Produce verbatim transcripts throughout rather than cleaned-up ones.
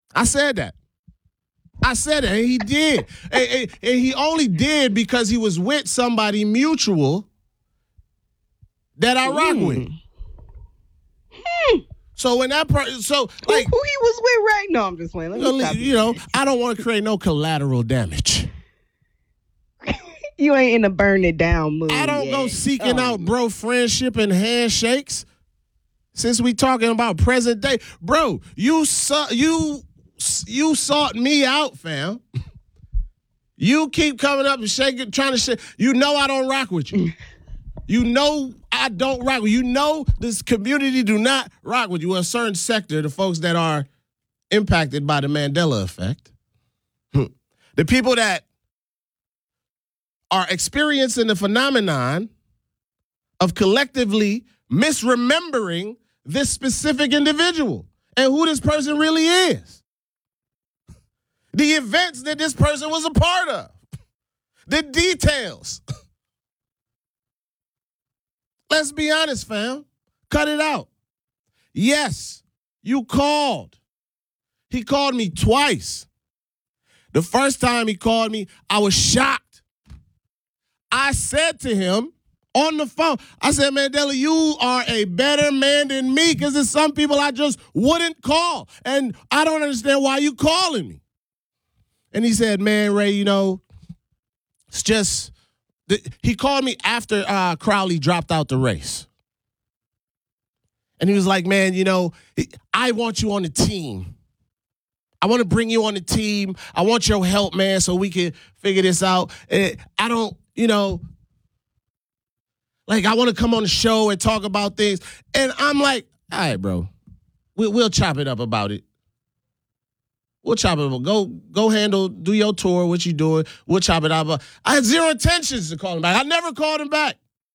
I said that. I said it, and he did. and, and, and he only did because he was with somebody mutual that I rock mm. with. Hmm. So when that person, so like who, who he was with right now, I'm just playing. Let me stop you know, I don't want to create no collateral damage. You ain't in a burn it down mood. I don't yet. go seeking oh. out bro friendship and handshakes. Since we talking about present day, bro, you saw you you sought me out, fam. You keep coming up and shaking, trying to shake. You know I don't rock with you. You know I don't rock with you. You know this community do not rock with you. A certain sector, the folks that are impacted by the Mandela effect, the people that are experiencing the phenomenon of collectively misremembering this specific individual and who this person really is. The events that this person was a part of. The details. Let's be honest, fam. Cut it out. Yes, you called. He called me twice. The first time he called me, I was shocked. I said to him on the phone, I said, Mandela, you are a better man than me because there's some people I just wouldn't call. And I don't understand why you calling me. And he said, man, Ray, you know, it's just, he called me after uh, Crowley dropped out the race. And he was like, man, you know, I want you on the team. I want to bring you on the team. I want your help, man, so we can figure this out. I don't, you know, like I want to come on the show and talk about things. And I'm like, all right, bro, we'll, we'll chop it up about it. We'll chop it up. Go, go handle, do your tour, what you doing. We'll chop it up. I had zero intentions to call him back. I never called him back.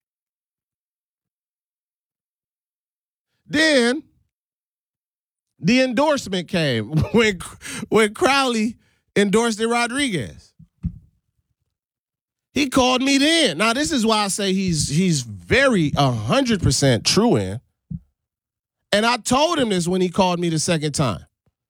Then the endorsement came when, when Crowley endorsed Rodriguez. He called me then. Now, this is why I say he's he's very one hundred percent true in. And I told him this when he called me the second time.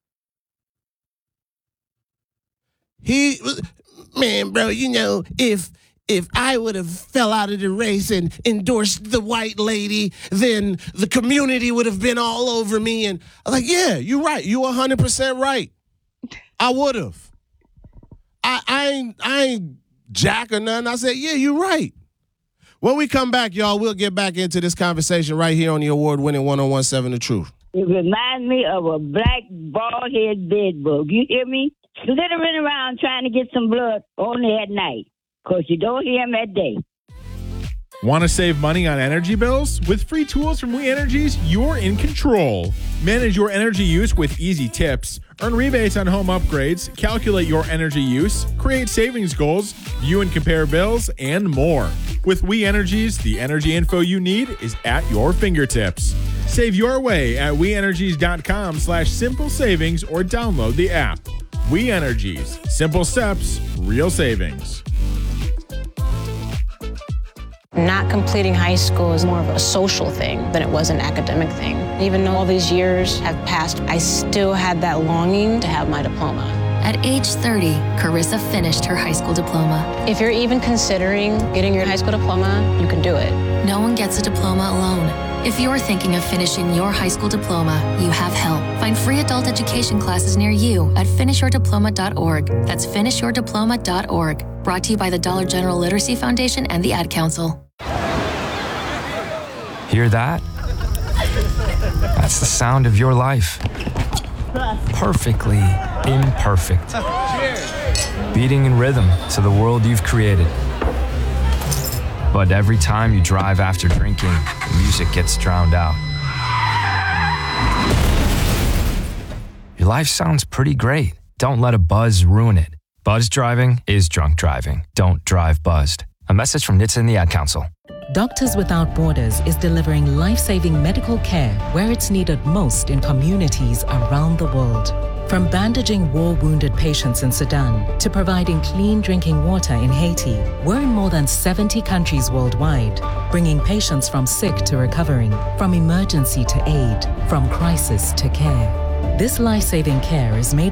He, man, bro, you know, if if I would have fell out of the race and endorsed the white lady, then the community would have been all over me. And I was like, yeah, you're right. You're one hundred percent right. I would have. I, I ain't, I ain't jack or nothing. I said, yeah, you're right. When we come back, y'all, we'll get back into this conversation right here on the award-winning one oh one seven The Truth. It reminds me of a black bald-head bedbug. You hear me? Slithering around trying to get some blood only at night. Because you don't hear him at day. Want to save money on energy bills? With free tools from We Energies, you're in control. Manage your energy use with easy tips. Earn rebates on home upgrades. Calculate your energy use. Create savings goals. View and compare bills, and more. With We Energies, the energy info you need is at your fingertips. Save your way at weenergies.com slash simple savings or download the app. We Energies. Simple steps, real savings. Not completing high school is more of a social thing than it was an academic thing. Even though all these years have passed, I still had that longing to have my diploma. At age thirty, Carissa finished her high school diploma. If you're even considering getting your high school diploma, you can do it. No one gets a diploma alone. If you're thinking of finishing your high school diploma, you have help. Find free adult education classes near you at finish your diploma dot org. That's finish your diploma dot org. Brought to you by the Dollar General Literacy Foundation and the Ad Council. Hear that? That's the sound of your life. Perfectly imperfect. Beating in rhythm to the world you've created. But every time you drive after drinking, the music gets drowned out. Your life sounds pretty great. Don't let a buzz ruin it. Buzz driving is drunk driving. Don't drive buzzed. A message from N H T S A and the Ad Council. Doctors Without Borders is delivering life-saving medical care where it's needed most in communities around the world. From bandaging war-wounded patients in Sudan to providing clean drinking water in Haiti, we're in more than seventy countries worldwide, bringing patients from sick to recovering, from emergency to aid, from crisis to care. This life-saving care is made